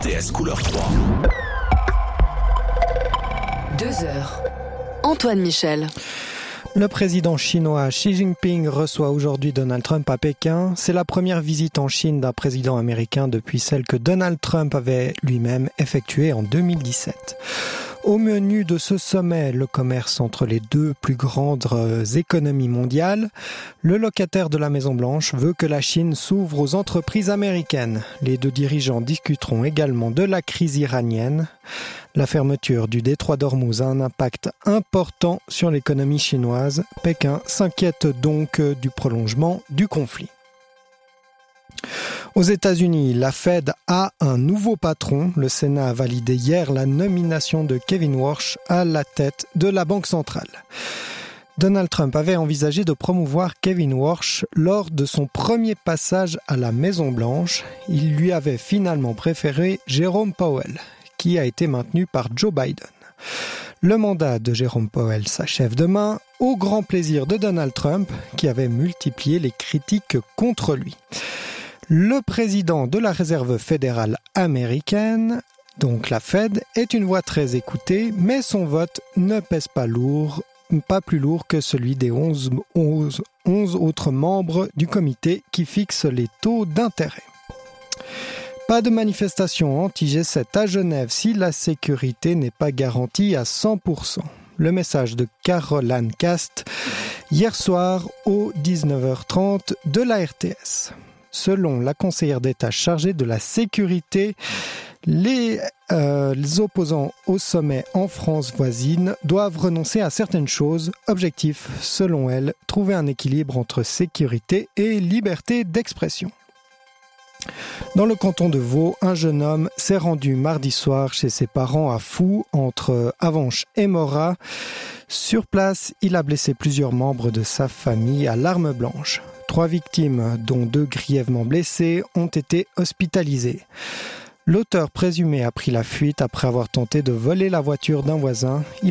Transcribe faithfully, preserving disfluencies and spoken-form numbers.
T S Couleur trois. Deux heures. Antoine Michel. Le président chinois Xi Jinping reçoit aujourd'hui Donald Trump à Pékin. C'est la première visite en Chine d'un président américain depuis celle que Donald Trump avait lui-même effectuée en deux mille dix-sept. Au menu de ce sommet, le commerce entre les deux plus grandes économies mondiales. Le locataire de la Maison-Blanche veut que la Chine s'ouvre aux entreprises américaines. Les deux dirigeants discuteront également de la crise iranienne. La fermeture du détroit d'Ormuz a un impact important sur l'économie chinoise. Pékin s'inquiète donc du prolongement du conflit. Aux États-Unis, la Fed a un nouveau patron. Le Sénat a validé hier la nomination de Kevin Warsh à la tête de la Banque centrale. Donald Trump avait envisagé de promouvoir Kevin Warsh lors de son premier passage à la Maison-Blanche. Il lui avait finalement préféré Jerome Powell, qui a été maintenu par Joe Biden. Le mandat de Jerome Powell s'achève demain, au grand plaisir de Donald Trump, qui avait multiplié les critiques contre lui. Le président de la Réserve fédérale américaine, donc la Fed, est une voix très écoutée, mais son vote ne pèse pas lourd, pas plus lourd que celui des onze, onze, onze autres membres du comité qui fixent les taux d'intérêt. Pas de manifestation anti-G sept à Genève si la sécurité n'est pas garantie à cent pour cent. Le message de Carol Ann Cast hier soir au dix-neuf heures trente de la R T S. Selon la conseillère d'État chargée de la sécurité, les, euh, les opposants au sommet en France voisine doivent renoncer à certaines choses. Objectif, selon elle, trouver un équilibre entre sécurité et liberté d'expression. Dans le canton de Vaud, un jeune homme s'est rendu mardi soir chez ses parents à Fou, entre Avenches et Morat. Sur place, il a blessé plusieurs membres de sa famille à l'arme blanche. Trois victimes, dont deux grièvement blessées, ont été hospitalisées. L'auteur présumé a pris la fuite après avoir tenté de voler la voiture d'un voisin. Il